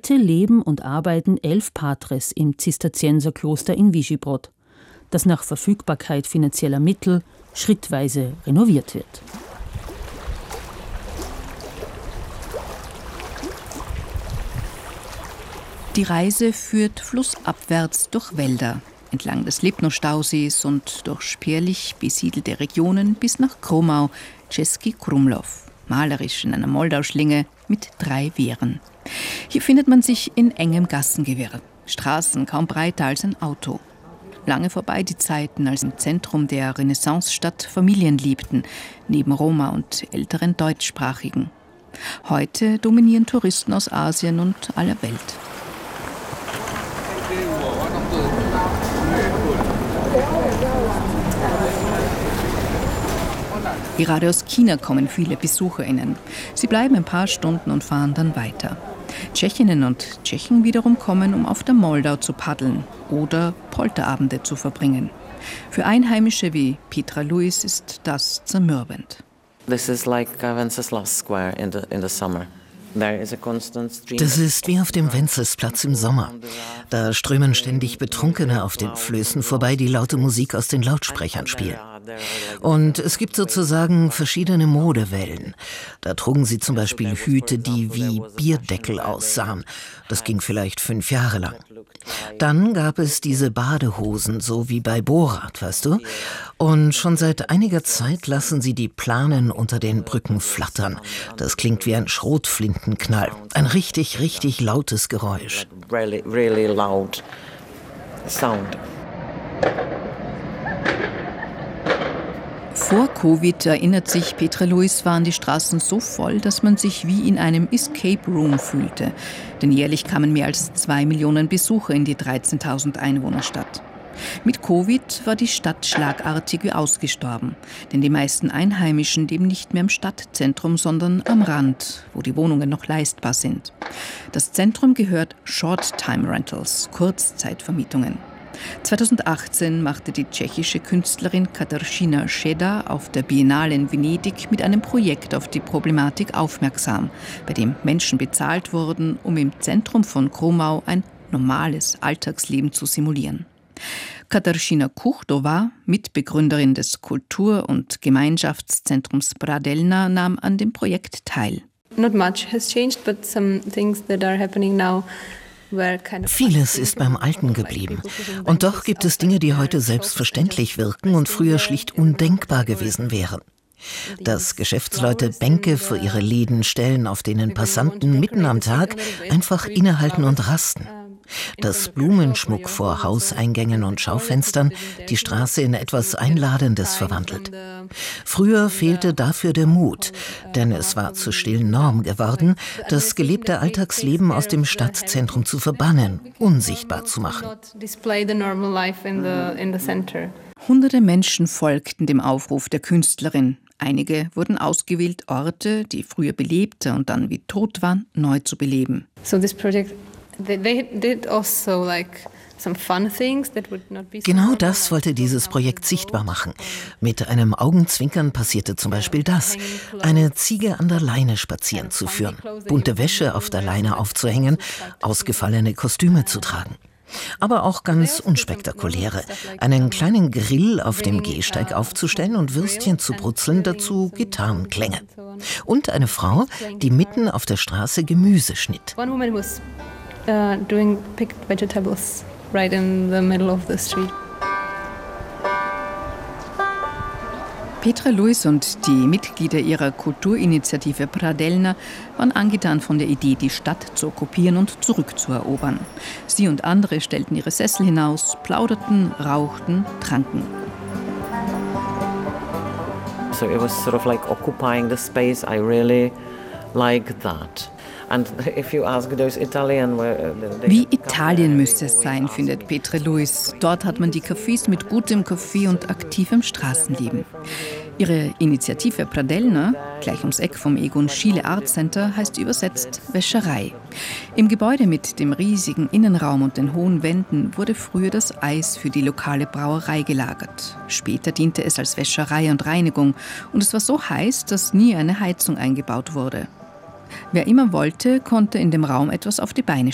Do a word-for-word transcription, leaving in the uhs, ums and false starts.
Heute leben und arbeiten elf Patres im Zisterzienserkloster in Vyšehrad, das nach Verfügbarkeit finanzieller Mittel schrittweise renoviert wird. Die Reise führt flussabwärts durch Wälder, entlang des Lipno-Stausees und durch spärlich besiedelte Regionen bis nach Krumau, Český Krumlov, malerisch in einer Moldauschlinge mit drei Wehren. Hier findet man sich in engem Gassengewirr, Straßen kaum breiter als ein Auto. Lange vorbei die Zeiten, als im Zentrum der Renaissancestadt Familien lebten, neben Roma und älteren Deutschsprachigen. Heute dominieren Touristen aus Asien und aller Welt. Gerade aus China kommen viele BesucherInnen. Sie bleiben ein paar Stunden und fahren dann weiter. Tschechinnen und Tschechen wiederum kommen, um auf der Moldau zu paddeln oder Polterabende zu verbringen. Für Einheimische wie Petra Louis ist das zermürbend. This is like Wenceslas Square in the, in the summer. Das ist wie auf dem Wenzelsplatz im Sommer. Da strömen ständig Betrunkene auf den Flößen vorbei, die laute Musik aus den Lautsprechern spielen. Und es gibt sozusagen verschiedene Modewellen. Da trugen sie zum Beispiel Hüte, die wie Bierdeckel aussahen. Das ging vielleicht fünf Jahre lang. Dann gab es diese Badehosen, so wie bei Borat, weißt du? Und schon seit einiger Zeit lassen sie die Planen unter den Brücken flattern. Das klingt wie ein Schrotflintenknall. Ein richtig, richtig lautes Geräusch. Really, really loud sound. Vor Covid, erinnert sich Petra Louis, waren die Straßen so voll, dass man sich wie in einem Escape Room fühlte. Denn jährlich kamen mehr als zwei Millionen Besucher in die dreizehntausend Einwohnerstadt. Mit Covid war die Stadt schlagartig wie ausgestorben. Denn die meisten Einheimischen leben nicht mehr im Stadtzentrum, sondern am Rand, wo die Wohnungen noch leistbar sind. Das Zentrum gehört Short-Time Rentals, Kurzzeitvermietungen. zweitausendachtzehn machte die tschechische Künstlerin Katarzyna Scheda auf der Biennale in Venedig mit einem Projekt auf die Problematik aufmerksam, bei dem Menschen bezahlt wurden, um im Zentrum von Krumau ein normales Alltagsleben zu simulieren. Katarzyna Kuchdova, Mitbegründerin des Kultur- und Gemeinschaftszentrums Pradelna, nahm an dem Projekt teil. Not much has changed, but some things that are happening now. Vieles ist beim Alten geblieben. Und doch gibt es Dinge, die heute selbstverständlich wirken und früher schlicht undenkbar gewesen wären. Dass Geschäftsleute Bänke vor ihre Läden stellen, auf denen Passanten mitten am Tag einfach innehalten und rasten. Dass Blumenschmuck vor Hauseingängen und Schaufenstern die Straße in etwas Einladendes verwandelt. Früher fehlte dafür der Mut, denn es war zur stillen Norm geworden, das gelebte Alltagsleben aus dem Stadtzentrum zu verbannen, unsichtbar zu machen. Hunderte Menschen folgten dem Aufruf der Künstlerin. Einige wurden ausgewählt, Orte, die früher belebter und dann wie tot waren, neu zu beleben. So this project, they, they did also like some fun things that would not be. Genau das wollte dieses Projekt sichtbar machen. Mit einem Augenzwinkern passierte zum Beispiel das: eine Ziege an der Leine spazieren zu führen, bunte Wäsche auf der Leine aufzuhängen, ausgefallene Kostüme zu tragen. Aber auch ganz unspektakuläre, einen kleinen Grill auf dem Gehsteig aufzustellen und Würstchen zu brutzeln, dazu Gitarrenklänge. Und eine Frau, die mitten auf der Straße Gemüse schnitt. One woman was uh, doing picked vegetables right in the middle of the street. Petra Louis und die Mitglieder ihrer Kulturinitiative Pradelna waren angetan von der Idee, die Stadt zu okkupieren und zurückzuerobern. Sie und andere stellten ihre Sessel hinaus, plauderten, rauchten, tranken. So it was sort of like occupying the space. I really like that. Wie Italien müsste es sein, findet Petra Louis. Dort hat man die Cafés mit gutem Kaffee und aktivem Straßenleben. Ihre Initiative Pradelna, gleich ums Eck vom Egon Schiele Art Center, heißt übersetzt Wäscherei. Im Gebäude mit dem riesigen Innenraum und den hohen Wänden wurde früher das Eis für die lokale Brauerei gelagert. Später diente es als Wäscherei und Reinigung und es war so heiß, dass nie eine Heizung eingebaut wurde. Wer immer wollte, konnte in dem Raum etwas auf die Beine